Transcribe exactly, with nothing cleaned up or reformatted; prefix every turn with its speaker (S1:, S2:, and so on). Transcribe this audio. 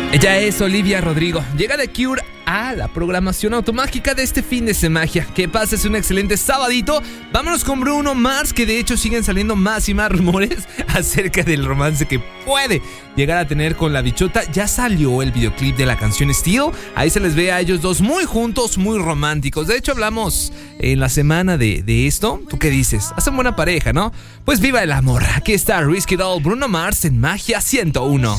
S1: Ella es Olivia Rodrigo. Llega de Cure a la programación automágica de este fin de semana. Que pases un excelente sabadito. Vámonos con Bruno Mars, que de hecho siguen saliendo más y más rumores acerca del romance que puede llegar a tener con la bichota. Ya salió el videoclip de la canción Steel. Ahí se les ve a ellos dos muy juntos, muy románticos. De hecho hablamos en la semana de, de esto. ¿Tú qué dices? Hacen buena pareja, ¿no? Pues viva el amor. Aquí está Risky Doll, Bruno Mars en Magia ciento uno.